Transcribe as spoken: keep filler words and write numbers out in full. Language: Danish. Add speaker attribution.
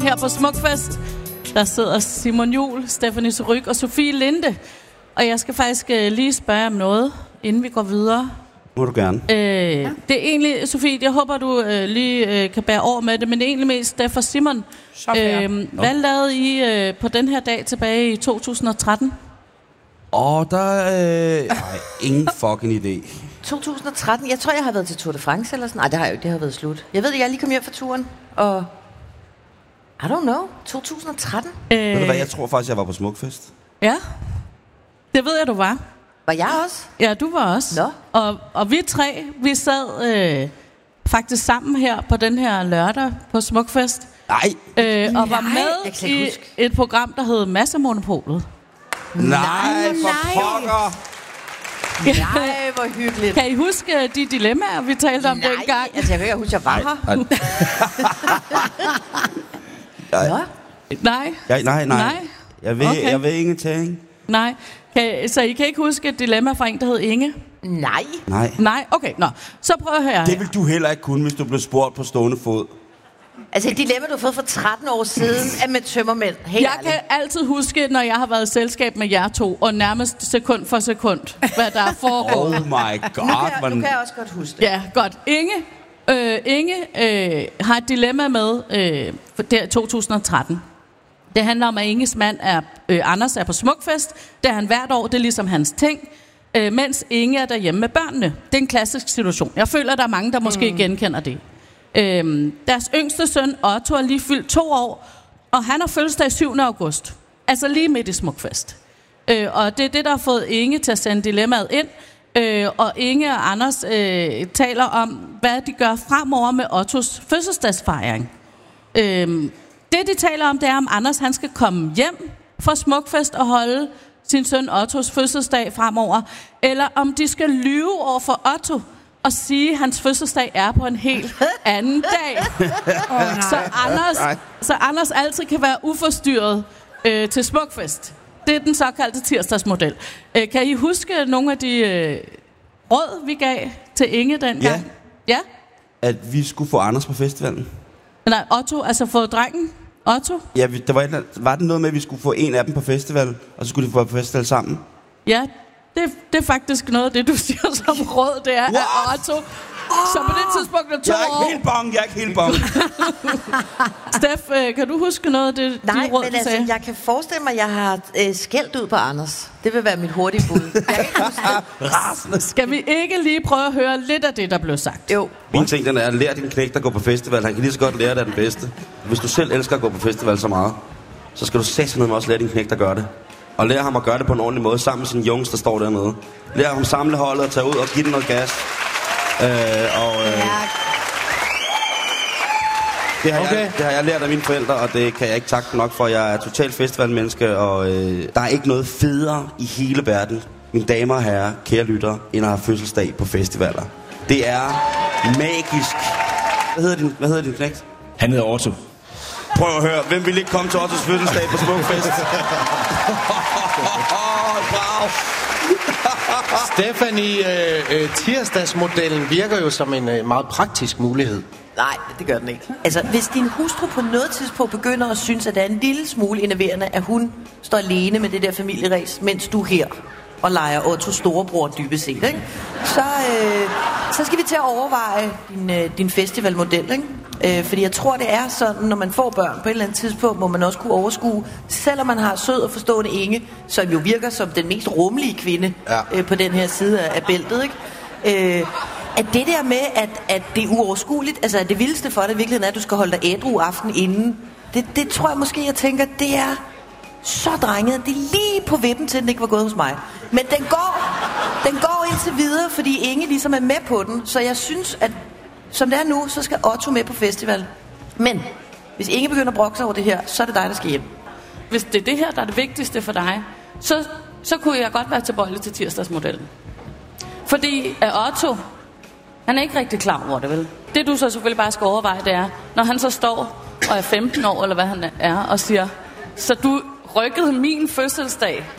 Speaker 1: her på Smukfest. Der sidder Simon Juhl, Stephanie Surrugue og Sofie Linde. Og jeg skal faktisk øh, lige spørge om noget, inden vi går videre.
Speaker 2: Må du gerne.
Speaker 1: Øh, ja. Det er egentlig, Sofie, jeg håber, du øh, lige øh, kan bære over med det, men det er egentlig mest for Simon. Øh, hvad lavede I øh, på den her dag tilbage i to tusind og tretten?
Speaker 2: Åh, oh, der er... Øh, ej, ingen fucking idé.
Speaker 3: to tusind og tretten? Jeg tror, jeg har været til Tour de France eller sådan. Nej, det har jeg jo ikke. Det har været slut. Jeg ved, at jeg lige kom hjem fra turen, og... I don't know. to tusind og tretten?
Speaker 1: Øh,
Speaker 2: ved du hvad, jeg tror faktisk, jeg var på Smukfest.
Speaker 1: Ja, det ved jeg, du var.
Speaker 3: Var jeg også?
Speaker 1: Ja, du var også.
Speaker 3: Nå.
Speaker 1: Og, og vi tre, vi sad øh, faktisk sammen her på den her lørdag på Smukfest.
Speaker 2: Nej.
Speaker 1: Øh, og var
Speaker 3: Nej,
Speaker 1: med i huske. et program, der hed Massemonopolet.
Speaker 2: Nej, for pokker.
Speaker 3: Nej, hvor hyggeligt.
Speaker 1: Kan I huske de dilemmaer, vi talte om
Speaker 3: Nej,
Speaker 1: dengang?
Speaker 3: altså jeg kan ikke huske, jeg var her.
Speaker 2: Nej.
Speaker 1: Nej.
Speaker 2: Ja, nej, nej.
Speaker 1: Nej.
Speaker 2: Jeg ved,
Speaker 1: Okay.
Speaker 2: jeg ved ingenting.
Speaker 1: Nej. Kan, så I kan ikke huske et dilemma fra en, der hed Inge?
Speaker 3: Nej.
Speaker 2: Nej.
Speaker 1: Nej, okay. Nå, så prøv at høre.
Speaker 2: Det vil du heller ikke kunne, hvis du blev spurgt på stående fod.
Speaker 3: Altså et dilemma, du har fået for tretten år siden, er med tømmermænd. Helt
Speaker 1: Jeg
Speaker 3: ærligt.
Speaker 1: kan altid huske, når jeg har været i selskab med jer to, og nærmest sekund for sekund, hvad der er foregået.
Speaker 2: Oh my god.
Speaker 3: Nu kan, jeg, nu
Speaker 2: man...
Speaker 3: kan jeg også godt huske det.
Speaker 1: Ja, godt. Inge, øh, Inge øh, har et dilemma med øh, for der to tusind og tretten. Det handler om, at Inges mand, er, øh, Anders, er på Smukfest. Det er han hvert år, det er ligesom hans ting. Øh, mens Inge er derhjemme med børnene. Det er en klassisk situation. Jeg føler, der er mange, der måske mm. genkender det. Øh, deres yngste søn, Otto, er lige fyldt to år, og han har fødselsdag syvende august. Altså lige midt i Smukfest. Øh, og det er det, der har fået Inge til at sende dilemmaet ind. Øh, og Inge og Anders øh, taler om, hvad de gør fremover med Ottos fødselsdagsfejring. Øh, det, de taler om, det er, om Anders han skal komme hjem fra Smukfest og holde sin søn Ottos fødselsdag fremover, eller om de skal lyve over for Otto og sige, at hans fødselsdag er på en helt anden dag. Oh, så, Anders, så Anders altid kan være uforstyrret øh, til Smukfest. Det er den såkaldte tirsdagsmodel. Øh, kan I huske nogle af de øh, råd, vi gav til Inge dengang?
Speaker 2: Ja.
Speaker 1: Ja?
Speaker 2: At vi skulle få Anders på festivalen.
Speaker 1: Nej, Otto, altså få drengen. Otto?
Speaker 2: Ja, vi, der var, et, var det noget med, at vi skulle få en af dem på festival, og så skulle de få på festival sammen?
Speaker 1: Ja, det, det er faktisk noget af det, du siger som råd, det er,
Speaker 2: What?
Speaker 1: at Otto, som på det tidspunkt er to
Speaker 2: Jeg er
Speaker 1: år.
Speaker 2: ikke helt bang, jeg er ikke helt bang.
Speaker 1: Steff, øh, kan du huske noget af det,
Speaker 3: Nej,
Speaker 1: de råd,
Speaker 3: men
Speaker 1: du
Speaker 3: altså,
Speaker 1: sagde?
Speaker 3: jeg kan forestille mig, at jeg har øh, skældt ud på Anders. Det vil være mit hurtige bud. Jeg kan ikke huske det.
Speaker 2: Rasende.
Speaker 1: Skal vi ikke lige prøve at høre lidt af det, der blev sagt?
Speaker 3: Jo.
Speaker 2: Min ting, den er at lære din knægt at gå på festival. Han kan lige så godt lære det af den bedste. Hvis du selv elsker at gå på festival så meget, så skal du sætte noget med også lære din knægt at gøre det. Og lære ham at gøre det på en ordentlig måde, sammen med sine jungs, der står dernede. Lære ham samle holdet og tage ud og give den noget gas. Øh, og, øh,
Speaker 3: Ja.
Speaker 2: det, har
Speaker 4: Okay.
Speaker 2: jeg, det har jeg lært af mine forældre, og det kan jeg ikke takke nok for. Jeg er totalt festivalmenneske, og øh, der er ikke noget federe i hele verden, mine damer og herrer, kære lyttere, end at have fødselsdag på festivaler. Det er magisk. Hvad hedder din, hvad hedder din knægt?
Speaker 4: Han hedder Otto.
Speaker 2: Prøv at høre, hvem vil ikke komme til Ottos fødselsdag på Smukfest? Brav!
Speaker 5: Stephanie, øh, øh, tirsdagsmodellen virker jo som en øh, meget praktisk mulighed.
Speaker 3: Nej, det gør den ikke. Altså, hvis din hustru på noget tidspunkt begynder at synes, at det er en lille smule enerverende, at hun står alene med det der familieræs, mens du er her og leger Ottos storebror dybest set, ikke? Så, øh, så skal vi til at overveje din, øh, din festivalmodel, ikke? Øh, fordi jeg tror, det er sådan, når man får børn på et eller andet tidspunkt, må man også kunne overskue, selvom man har sød og forstående Inge, som jo virker som den mest rummelige kvinde
Speaker 5: Ja.
Speaker 3: øh, på den her side af, af bæltet, ikke? Øh, at det der med, at, at det er uoverskueligt, altså at det vildeste for dig i virkeligheden er, at du skal holde dig ædru aften inden, det, det tror jeg måske, jeg tænker, det er så drenget. Det er lige på vippen til, den ikke var gået hos mig. Men den går, den går indtil videre, fordi Inge ligesom er med på den, så jeg synes, at som det er nu, så skal Otto med på festival. Men hvis Inge begynder at brokke sig over det her, så er det dig, der skal hjem.
Speaker 1: Hvis det er det her, der er det vigtigste for dig, så, så kunne jeg godt være tilbøjelig til tirsdagsmodellen. Fordi at Otto, han er ikke rigtig klar over det, vel? Det du så selvfølgelig bare skal overveje, det er, når han så står og er femten år, eller hvad han er, og siger, så du rykkede min fødselsdag